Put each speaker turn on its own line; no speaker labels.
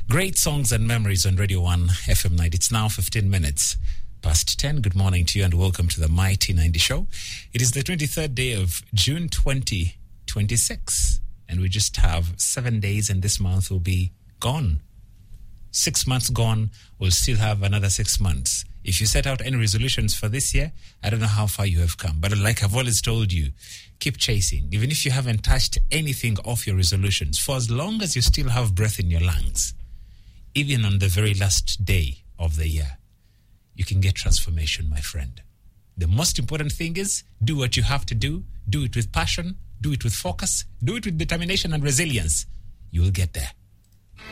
Great songs and memories on Radio 1 FM 90. It's now 15 minutes past 10. Good morning to you and welcome to the Mighty 90 Show. It is the 23rd day of June 2026 and we just have 7 days and this month will be gone. 6 months gone, we'll still have another 6 months. If you set out any resolutions for this year, I don't know how far you have come. But like I've always told you, keep chasing. Even if you haven't touched anything of your resolutions, for as long as you still have breath in your lungs, even on the very last day of the year, you can get transformation, my friend. The most important thing is do what you have to do it with passion, do it with focus, do it with determination and resilience. You will get there.